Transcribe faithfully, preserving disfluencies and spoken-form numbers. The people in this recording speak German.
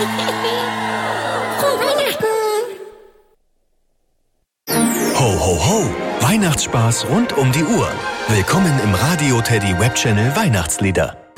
Frohe Weihnachten! Ho, ho, ho! Weihnachtsspaß rund um die Uhr. Willkommen im Radio Teddy Webchannel Weihnachtslieder.